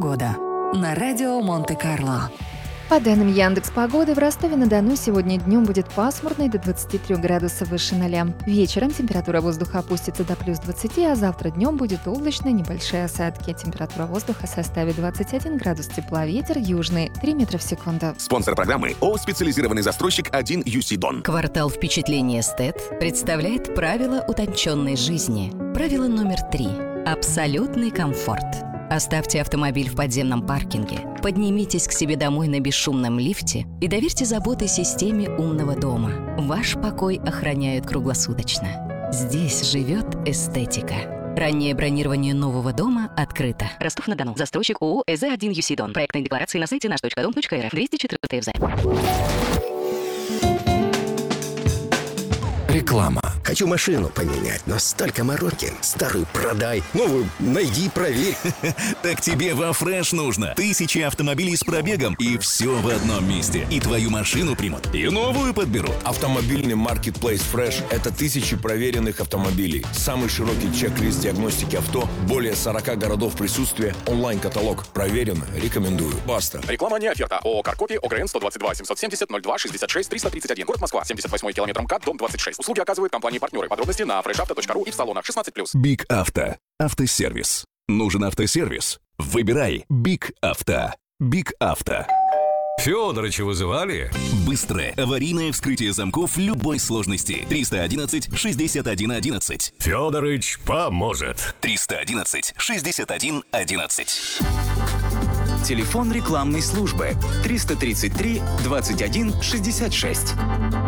погода» на радио Монте-Карло. По данным Яндекс.Погоды, в Ростове-на-Дону сегодня днем будет пасмурно и до 23 градусов выше 0. Вечером температура воздуха опустится до плюс 20, а завтра днем будет облачно, небольшие осадки. Температура воздуха составит 21 градус тепла, ветер южный 3 метра в секунду. Спонсор программы ООО «Специализированный застройщик 1 UC Дон». Квартал впечатления эстет представляет правила утонченной жизни. Правило номер 3. Абсолютный комфорт. Оставьте автомобиль в подземном паркинге, поднимитесь к себе домой на бесшумном лифте и доверьте заботы системе умного дома. Ваш покой охраняют круглосуточно. Здесь живет эстетика. Раннее бронирование нового дома открыто. Ростов-на-Дону. Застройщик ООО «ЭЗ1 UC Дон». Проектные декларации на сайте наш.дом.рф. 204 ФЗ. Реклама. Хочу машину поменять, но столько мороки. Старую продай, новую найди, проверь. Так тебе во Фреш нужно. Тысячи автомобилей с пробегом, и все в одном месте. И твою машину примут, и новую подберут. Автомобильный маркетплейс Fresh – это тысячи проверенных автомобилей. Самый широкий чек-лист диагностики авто, более 40 городов присутствия, онлайн-каталог. Проверено, рекомендую. Баста. Реклама не оферта. ООО «Каркопи», ОГРН 122 770 02 66 331. Город Москва, 78 километр МКАД, дом 26. Услуги оказывают компании-партнеры. Подробности на freshauto.ru и в салонах 16+. Биг Авто. Автосервис. Нужен автосервис? Выбирай Биг Авто. Биг Авто. Фёдорыча вызывали? Быстрое аварийное вскрытие замков любой сложности. 311 61 11. Фёдорыч поможет. 311 61 11. Телефон рекламной службы 333 21 66.